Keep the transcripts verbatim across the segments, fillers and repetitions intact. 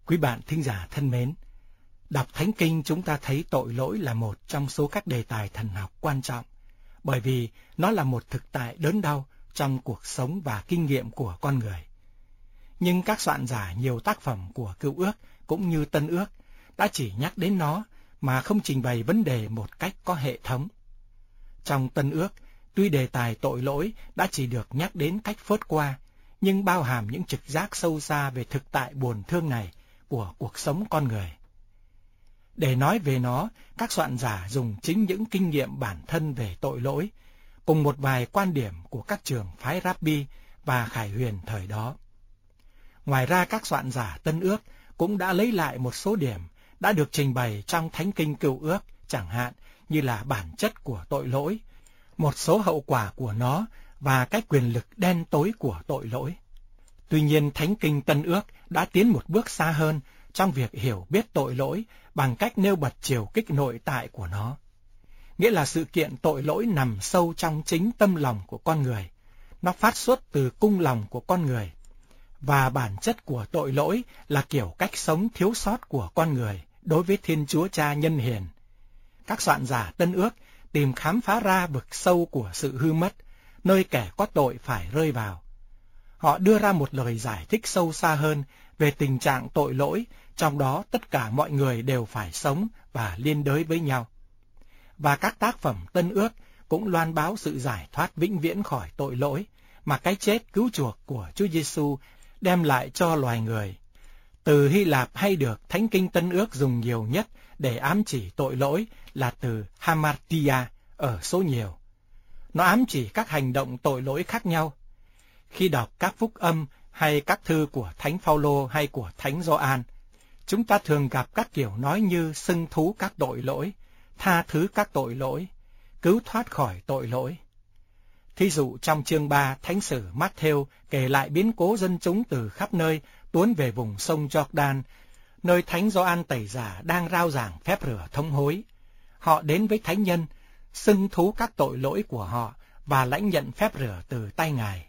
Quý bạn thính giả thân mến, đọc Thánh Kinh chúng ta thấy tội lỗi là một trong số các đề tài thần học quan trọng, bởi vì nó là một thực tại đớn đau trong cuộc sống và kinh nghiệm của con người. Nhưng các soạn giả nhiều tác phẩm của Cựu Ước cũng như Tân Ước đã chỉ nhắc đến nó mà không trình bày vấn đề một cách có hệ thống. Trong Tân Ước, tuy đề tài tội lỗi đã chỉ được nhắc đến cách phớt qua, nhưng bao hàm những trực giác sâu xa về thực tại buồn thương này của cuộc sống con người. Để nói về nó, các soạn giả dùng chính những kinh nghiệm bản thân về tội lỗi, cùng một vài quan điểm của các trường phái Rabbi và Khải Huyền thời đó. Ngoài ra, các soạn giả Tân Ước cũng đã lấy lại một số điểm đã được trình bày trong Thánh Kinh Cựu Ước, chẳng hạn như là bản chất của tội lỗi, một số hậu quả của nó và cái quyền lực đen tối của tội lỗi. Tuy nhiên, Thánh Kinh Tân Ước đã tiến một bước xa hơn trong việc hiểu biết tội lỗi bằng cách nêu bật chiều kích nội tại của nó. Nghĩa là sự kiện tội lỗi nằm sâu trong chính tâm lòng của con người. Nó phát xuất từ cung lòng của con người. Và bản chất của tội lỗi là kiểu cách sống thiếu sót của con người đối với Thiên Chúa Cha nhân hiền. Các soạn giả Tân Ước tìm khám phá ra vực sâu của sự hư mất, nơi kẻ có tội phải rơi vào. Họ đưa ra một lời giải thích sâu xa hơn về tình trạng tội lỗi, trong đó tất cả mọi người đều phải sống và liên đới với nhau. Và các tác phẩm Tân Ước cũng loan báo sự giải thoát vĩnh viễn khỏi tội lỗi mà cái chết cứu chuộc của Chúa Giêsu đem lại cho loài người. Từ Hy Lạp hay được Thánh Kinh Tân Ước dùng nhiều nhất để ám chỉ tội lỗi là từ hamartia ở số nhiều. Nó ám chỉ các hành động tội lỗi khác nhau. Khi đọc các phúc âm hay các thư của Thánh Phaolô hay của Thánh Gioan, chúng ta thường gặp các kiểu nói như xưng thú các tội lỗi, tha thứ các tội lỗi, cứu thoát khỏi tội lỗi. Thí dụ trong chương ba, Thánh sử Mát-thêu kể lại biến cố dân chúng từ khắp nơi tuôn về vùng sông Giô-đan, nơi Thánh Gioan Tẩy Giả đang rao giảng phép rửa thống hối. Họ đến với Thánh nhân, xưng thú các tội lỗi của họ và lãnh nhận phép rửa từ tay Ngài.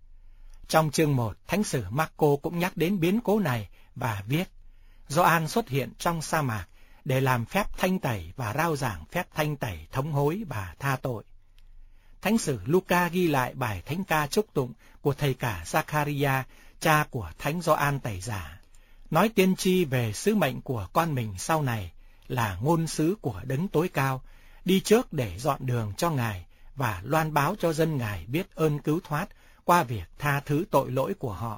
Trong chương một, Thánh sử Mác-cô cũng nhắc đến biến cố này và viết: Gioan xuất hiện trong sa mạc để làm phép thanh tẩy và rao giảng phép thanh tẩy thống hối và tha tội. Thánh sử Luca ghi lại bài thánh ca chúc tụng của thầy cả Zacharia, cha của Thánh Gioan Tẩy Giả, nói tiên tri về sứ mệnh của con mình sau này là ngôn sứ của Đấng Tối Cao, đi trước để dọn đường cho Ngài và loan báo cho dân Ngài biết ơn cứu thoát qua việc tha thứ tội lỗi của họ.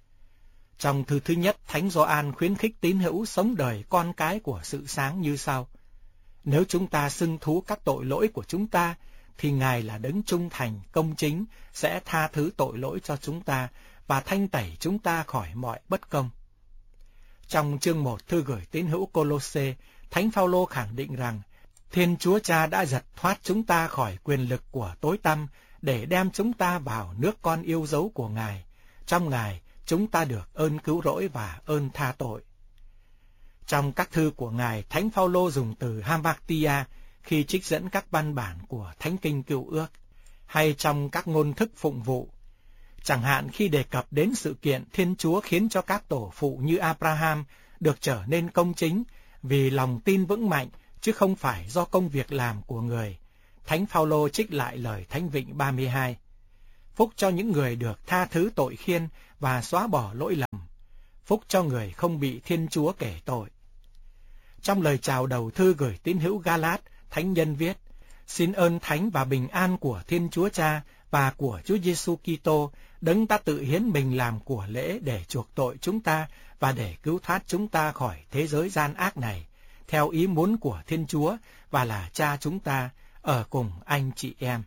Trong thư thứ nhất, Thánh Gioan khuyến khích tín hữu sống đời con cái của sự sáng như sau: Nếu chúng ta xưng thú các tội lỗi của chúng ta, thì Ngài là Đấng trung thành, công chính, sẽ tha thứ tội lỗi cho chúng ta và thanh tẩy chúng ta khỏi mọi bất công. Trong chương một thư gửi tín hữu Cô-lô-sê, Thánh Phaolô khẳng định rằng Thiên Chúa Cha đã giật thoát chúng ta khỏi quyền lực của tối tăm để đem chúng ta vào nước con yêu dấu của Ngài. Trong Ngài, chúng ta được ơn cứu rỗi và ơn tha tội. Trong các thư của Ngài, Thánh Phaolô dùng từ hamartia khi trích dẫn các văn bản của Thánh Kinh Cựu Ước, hay trong các ngôn thức phụng vụ. Chẳng hạn khi đề cập đến sự kiện Thiên Chúa khiến cho các tổ phụ như Abraham được trở nên công chính vì lòng tin vững mạnh, chứ không phải do công việc làm của người. Thánh Phaolô trích lại lời Thánh Vịnh ba mươi hai: Phúc cho những người được tha thứ tội khiên và xóa bỏ lỗi lầm. Phúc cho người không bị Thiên Chúa kể tội. Trong lời chào đầu thư gửi tín hữu Ga-lát, Thánh nhân viết: Xin ơn thánh và bình an của Thiên Chúa Cha và của Chúa Giêsu Kitô, Đấng ta tự hiến mình làm của lễ để chuộc tội chúng ta và để cứu thoát chúng ta khỏi thế giới gian ác này, theo ý muốn của Thiên Chúa và là Cha chúng ta, ở cùng anh chị em.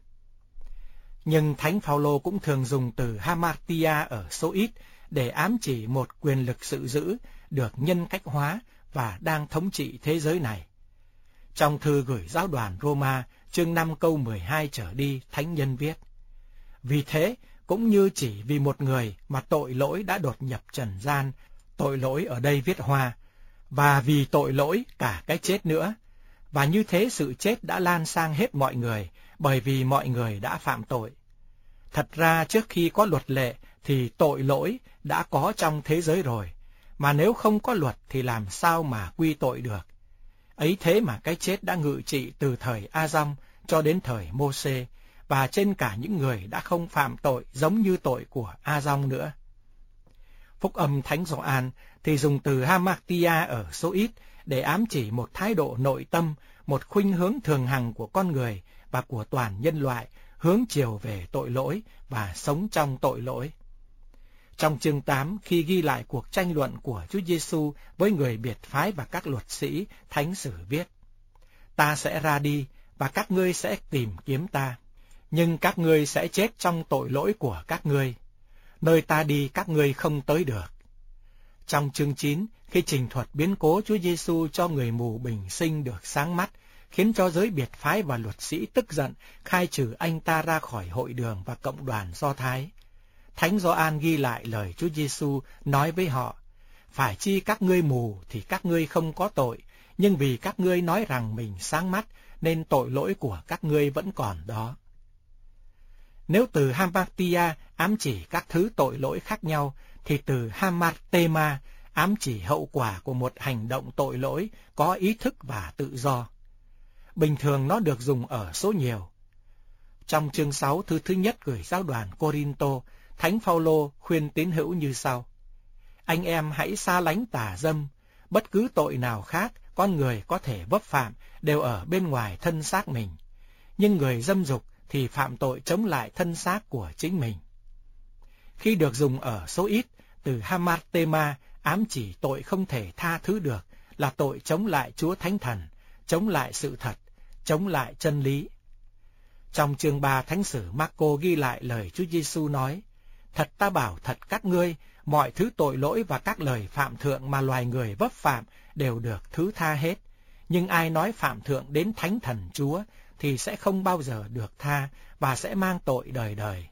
Nhưng Thánh Phaolô cũng thường dùng từ hamartia ở số ít để ám chỉ một quyền lực sự dữ được nhân cách hóa và đang thống trị thế giới này. Trong thư gửi giáo đoàn Roma, chương năm câu mười hai trở đi, Thánh nhân viết: Vì thế, cũng như chỉ vì một người mà tội lỗi đã đột nhập trần gian, tội lỗi ở đây viết hoa, và vì tội lỗi cả cái chết nữa, và như thế sự chết đã lan sang hết mọi người, bởi vì mọi người đã phạm tội. Thật ra trước khi có luật lệ thì tội lỗi đã có trong thế giới rồi, mà nếu không có luật thì làm sao mà quy tội được. Ấy thế mà cái chết đã ngự trị từ thời A-dong cho đến thời Mô-sê, và trên cả những người đã không phạm tội giống như tội của A-dong nữa. Phúc âm Thánh Gioan thì dùng từ hamartia ở số ít để ám chỉ một thái độ nội tâm, một khuynh hướng thường hằng của con người và của toàn nhân loại hướng chiều về tội lỗi và sống trong tội lỗi. Trong chương tám, khi ghi lại cuộc tranh luận của Chúa Giêsu với người biệt phái và các luật sĩ, Thánh Sử viết: Ta sẽ ra đi và các ngươi sẽ tìm kiếm ta, nhưng các ngươi sẽ chết trong tội lỗi của các ngươi. Nơi ta đi các ngươi không tới được. Trong chương chín, khi trình thuật biến cố Chúa Giêsu cho người mù bình sinh được sáng mắt, khiến cho giới biệt phái và luật sĩ tức giận, khai trừ anh ta ra khỏi hội đường và cộng đoàn Do Thái. Thánh Gioan ghi lại lời Chúa Giêsu nói với họ: Phải chi các ngươi mù thì các ngươi không có tội, nhưng vì các ngươi nói rằng mình sáng mắt, nên tội lỗi của các ngươi vẫn còn đó. Nếu từ hamartia ám chỉ các thứ tội lỗi khác nhau, thì từ hamartema ám chỉ hậu quả của một hành động tội lỗi có ý thức và tự do. Bình thường nó được dùng ở số nhiều. Trong chương sáu thư thứ nhất gửi giáo đoàn Cô-rin-tô, Thánh Phao-lô khuyên tín hữu như sau: Anh em hãy xa lánh tà dâm, bất cứ tội nào khác con người có thể vấp phạm đều ở bên ngoài thân xác mình, nhưng người dâm dục thì phạm tội chống lại thân xác của chính mình. Khi được dùng ở số ít, từ hamartema ám chỉ tội không thể tha thứ được, là tội chống lại Chúa Thánh Thần, chống lại sự thật, chống lại chân lý. Trong chương ba, Thánh sử Marco ghi lại lời Chúa Giêsu nói: Thật ta bảo thật các ngươi, mọi thứ tội lỗi và các lời phạm thượng mà loài người vấp phạm đều được thứ tha hết, nhưng ai nói phạm thượng đến Thánh Thần Chúa thì sẽ không bao giờ được tha và sẽ mang tội đời đời.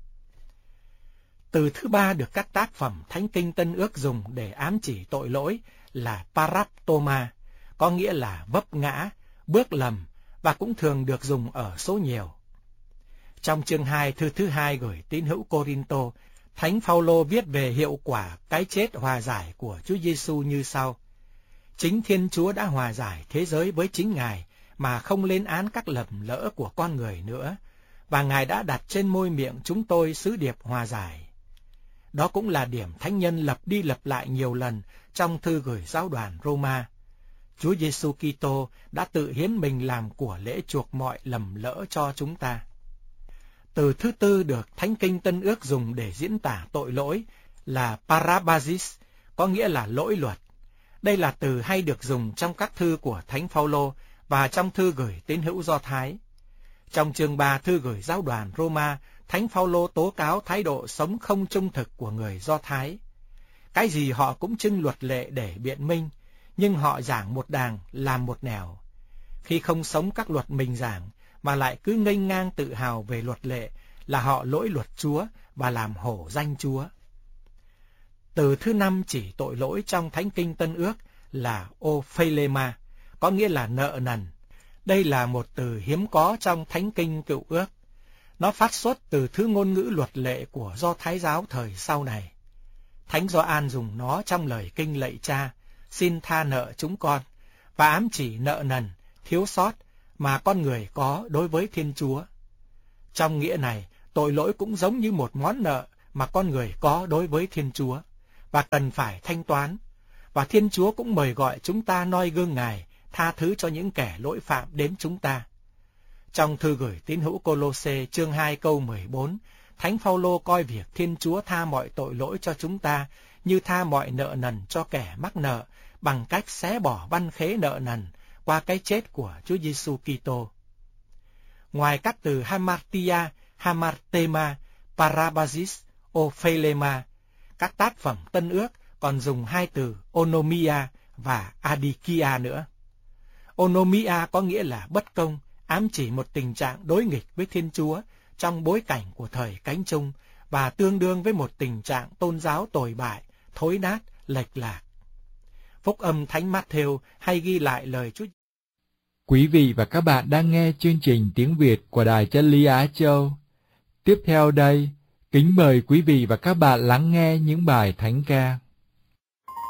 Từ thứ ba được các tác phẩm Thánh Kinh Tân Ước dùng để ám chỉ tội lỗi là paraptoma, có nghĩa là vấp ngã, bước lầm, và cũng thường được dùng ở số nhiều. Trong chương hai thư thứ hai gửi tín hữu Cô-rin-tô, Thánh Phao-lô viết về hiệu quả cái chết hòa giải của Chúa Giêsu như sau: Chính Thiên Chúa đã hòa giải thế giới với chính Ngài mà không lên án các lầm lỡ của con người nữa, và Ngài đã đặt trên môi miệng chúng tôi sứ điệp hòa giải. Đó cũng là điểm thánh nhân lặp đi lặp lại nhiều lần trong thư gửi giáo đoàn Roma. Chúa Giêsu Kitô đã tự hiến mình làm của lễ chuộc mọi lầm lỡ cho chúng ta. Từ thứ tư được Thánh Kinh Tân Ước dùng để diễn tả tội lỗi là parabasis, có nghĩa là lỗi luật. Đây là từ hay được dùng trong các thư của Thánh Phao-lô và trong thư gửi tín hữu Do Thái. Trong chương ba thư gửi giáo đoàn Roma, Thánh Phao-lô tố cáo thái độ sống không trung thực của người Do Thái. Cái gì họ cũng trưng luật lệ để biện minh, nhưng họ giảng một đàng làm một nẻo. Khi không sống các luật mình giảng, mà lại cứ nghênh ngang tự hào về luật lệ, là họ lỗi luật Chúa và làm hổ danh Chúa. Từ thứ năm chỉ tội lỗi trong Thánh Kinh Tân Ước là ophelema, có nghĩa là nợ nần. Đây là một từ hiếm có trong Thánh Kinh Cựu Ước. Nó phát xuất từ thứ ngôn ngữ luật lệ của Do Thái giáo thời sau này. Thánh Gioan dùng nó trong lời kinh lạy Cha: Xin tha nợ chúng con, và ám chỉ nợ nần, thiếu sót mà con người có đối với Thiên Chúa. Trong nghĩa này, tội lỗi cũng giống như một món nợ mà con người có đối với Thiên Chúa, và cần phải thanh toán. Và Thiên Chúa cũng mời gọi chúng ta noi gương Ngài, tha thứ cho những kẻ lỗi phạm đến chúng ta. Trong thư gửi tín hữu Cô-lô-sê chương hai câu mười bốn, Thánh Phao-lô coi việc Thiên Chúa tha mọi tội lỗi cho chúng ta như tha mọi nợ nần cho kẻ mắc nợ, bằng cách xé bỏ văn khế nợ nần qua cái chết của Chúa Giêsu Kitô. Ngoài các từ hamartia, hamartema, parabasis, ophelema, các tác phẩm Tân Ước còn dùng hai từ onomia và adikia nữa. Onomia có nghĩa là bất công, ám chỉ một tình trạng đối nghịch với Thiên Chúa trong bối cảnh của thời Cánh Trung, và tương đương với một tình trạng tôn giáo tồi bại, thối nát, lệch lạc. Phúc âm Thánh Mát-thêu hay ghi lại lời Chúa. Quý vị và các bạn đang nghe chương trình tiếng Việt của Đài Chân Lý Á Châu. Tiếp theo đây, kính mời quý vị và các bạn lắng nghe những bài thánh ca.